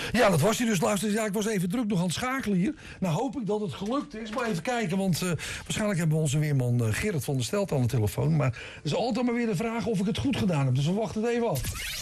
Ja, dat was hij dus, luister. Ja, ik was even druk nog aan het schakelen hier. Nou hoop ik dat het gelukt is. Maar even kijken, want waarschijnlijk hebben we onze weerman Gerrit van der Stelt aan de telefoon. Maar het is altijd maar weer de vraag of ik het goed gedaan heb. Dus we wachten het even af.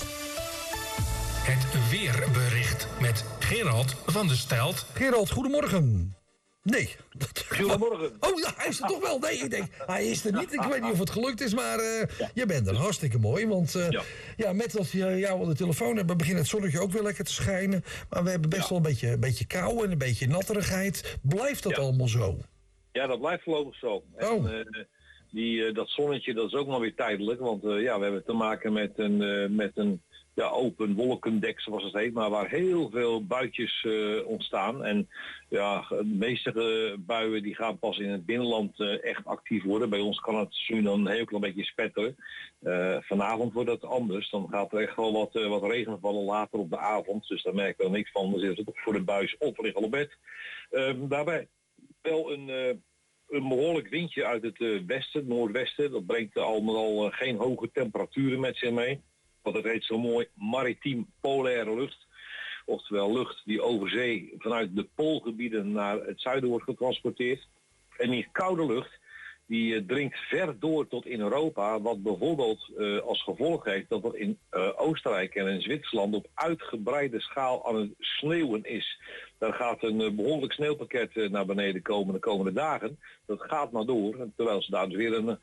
Het weerbericht met Gerald van der Stelt. Gerald, goedemorgen. Nee. Goedemorgen. Oh ja, hij is er toch wel. Nee, ik denk, hij is er niet. Ik weet niet of het gelukt is, maar je bent er. Hartstikke mooi. Want met dat we jou aan de telefoon hebben, begint het zonnetje ook weer lekker te schijnen. Maar we hebben best wel een beetje kou en een beetje natterigheid. Blijft dat allemaal zo? Ja, dat blijft voorlopig zo. Oh. En, dat zonnetje, dat is ook nog weer tijdelijk. Want we hebben te maken met een open wolkendek, zoals het heet, maar waar heel veel buitjes ontstaan. En de meeste buien die gaan pas in het binnenland echt actief worden. Bij ons kan het nu dan een heel klein beetje spetteren. Vanavond wordt dat anders. Dan gaat er echt wel wat regen vallen later op de avond. Dus daar merken we niks van. Dan zitten we toch voor de buis of liggen al op bed. Daarbij wel een behoorlijk windje uit het westen, noordwesten. Dat brengt al geen hoge temperaturen met zich mee. Want het heet zo mooi maritiem polaire lucht. Oftewel lucht die over zee vanuit de poolgebieden naar het zuiden wordt getransporteerd. En die koude lucht die dringt ver door tot in Europa. Wat bijvoorbeeld als gevolg heeft dat er in Oostenrijk en in Zwitserland op uitgebreide schaal aan het sneeuwen is. Daar gaat een behoorlijk sneeuwpakket naar beneden komen de komende dagen. Dat gaat maar door. Terwijl ze daar dus weer een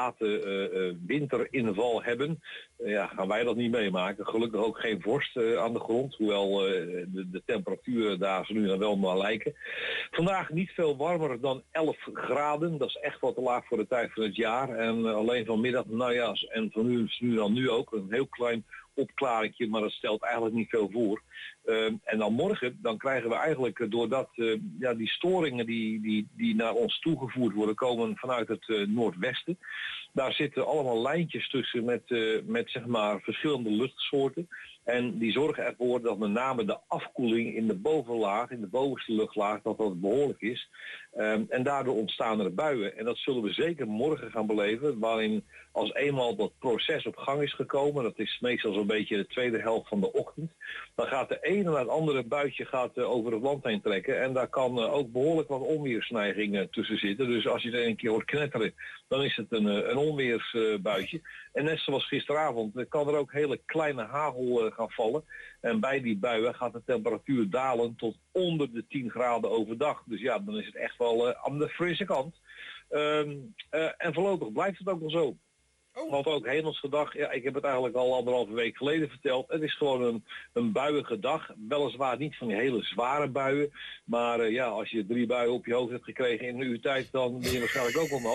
late winterinval hebben. Gaan wij dat niet meemaken. Gelukkig ook geen vorst aan de grond. Hoewel de temperaturen daar ze nu dan wel maar lijken. Vandaag niet veel warmer dan 11 graden. Dat is echt wat te laag voor de tijd van het jaar. En alleen vanmiddag, en van nu dan nu ook, een heel klein opklaringje, maar dat stelt eigenlijk niet veel voor. En dan morgen, dan krijgen we eigenlijk doordat die storingen die naar ons toegevoerd worden, komen vanuit het noordwesten. Daar zitten allemaal lijntjes tussen met zeg maar verschillende luchtsoorten. En die zorgen ervoor dat met name de afkoeling in de bovenlaag, in de bovenste luchtlaag, dat behoorlijk is. En daardoor ontstaan er buien. En dat zullen we zeker morgen gaan beleven, waarin als eenmaal dat proces op gang is gekomen, dat is meestal zo'n beetje de tweede helft van de ochtend, dan gaat de ene naar het andere buitje over het land heen trekken. En daar kan ook behoorlijk wat onweersneiging tussen zitten. Dus als je er een keer hoort knetteren, dan is het een onweersbuitje. En net zoals gisteravond kan er ook hele kleine hagel gaan vallen. En bij die buien gaat de temperatuur dalen tot onder de 10 graden overdag. Dus dan is het echt wel aan de frisse kant. En voorlopig blijft het ook wel zo. Want ook hemelsgedag, ik heb het eigenlijk al 1,5 week geleden verteld. Het is gewoon een buiige dag. Weliswaar niet van die hele zware buien. Maar als je 3 buien op je hoofd hebt gekregen in een uur tijd, dan ben je waarschijnlijk ook wel nat.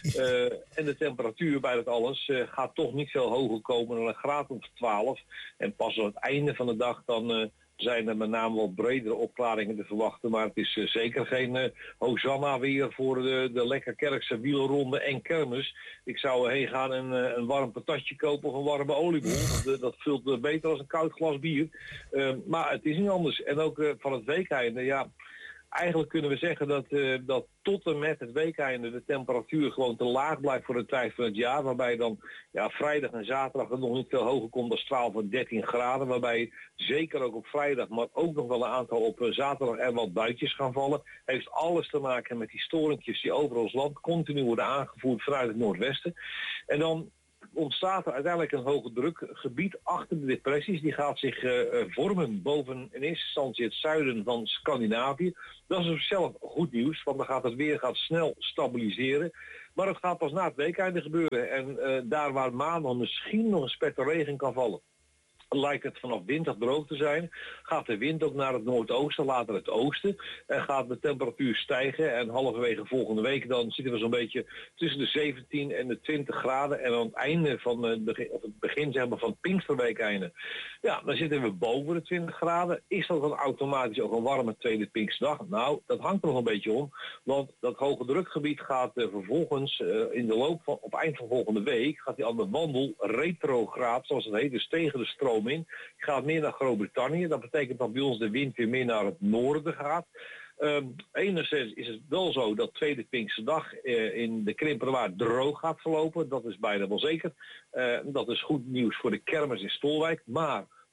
En de temperatuur bij dat alles gaat toch niet veel hoger komen dan een graad of 12. En pas aan het einde van de dag dan zijn er met name wat bredere opklaringen te verwachten. Maar het is zeker geen Hosanna weer voor de Lekkerkerkse wielronde en kermis. Ik zou heen gaan en een warm patatje kopen of een warme oliebol. Dat vult beter als een koud glas bier. Maar het is niet anders. En ook van het weekeinde, eigenlijk kunnen we zeggen dat tot en met het weekeinde de temperatuur gewoon te laag blijft voor de tijd van het jaar. Waarbij dan vrijdag en zaterdag het nog niet veel hoger komt dan 12 en 13 graden. Waarbij zeker ook op vrijdag, maar ook nog wel een aantal op zaterdag er wat buitjes gaan vallen. Heeft alles te maken met die storingjes die over ons land continu worden aangevoerd vanuit het noordwesten. En dan ontstaat er uiteindelijk een hoge drukgebied achter de depressies. Die gaat zich vormen boven in eerste instantie het zuiden van Scandinavië. Dat is op zichzelf goed nieuws, want dan gaat het weer snel stabiliseren. Maar het gaat pas na het weekeinde gebeuren. En daar waar maandag misschien nog een spetter regen kan vallen, lijkt het vanaf dinsdag droog te zijn. Gaat de wind ook naar het noordoosten, later het oosten. En gaat de temperatuur stijgen. En halverwege volgende week dan zitten we zo'n beetje tussen de 17 en de 20 graden. En aan het einde van het begin zeg maar, van het Pinksterweekeinde, dan zitten we boven de 20 graden. Is dat dan automatisch ook een warme tweede Pinksterdag? Nou, dat hangt er nog een beetje om. Want dat hoge drukgebied gaat vervolgens in de loop van, op eind van volgende week, gaat hij aan de wandel retrograde, zoals het heet, dus tegen de stroom in. Gaat meer naar Groot-Brittannië. Dat betekent dat bij ons de wind weer meer naar het noorden gaat. Enerzijds is het wel zo dat tweede Pinksterdag in de Krimpenerwaard droog gaat verlopen. Dat is bijna wel zeker. Dat is goed nieuws voor de kermis in Stolwijk. Maar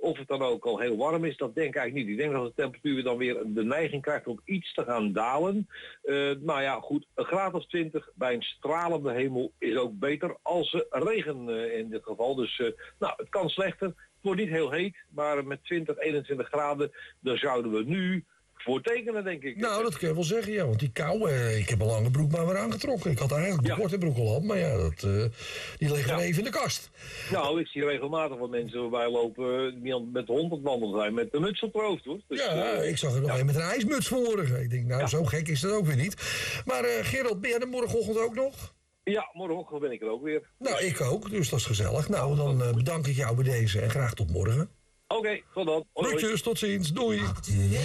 Of het dan ook al heel warm is, dat denk ik eigenlijk niet. Ik denk dat de temperatuur dan weer de neiging krijgt om iets te gaan dalen. Maar ja, goed, een graad of 20 bij een stralende hemel is ook beter als regen in dit geval. Dus nou, het kan slechter. Het wordt niet heel heet, maar met 20, 21 graden, daar zouden we nu voor tekenen, denk ik. Nou, dat kun je wel zeggen, ja. Want die kou, ik heb een lange broek maar weer aangetrokken. Ik had eigenlijk de korte broek al aan, maar ja, die liggen even in de kast. Nou, ik zie regelmatig wat mensen voorbij lopen die met de hond op wandelen zijn, met de muts op het hoofd, hoor. Dus, ik zag er nog een met een ijsmuts vanmorgen. Ik denk, nou, zo gek is dat ook weer niet. Maar Gerald, ben jij er morgenochtend ook nog? Ja, morgenochtend ben ik er ook weer. Nou, ik ook, dus dat is gezellig. Nou, dan bedank ik jou bij deze en graag tot morgen. Oké, tot dan. Groetjes, tot ziens. Doei.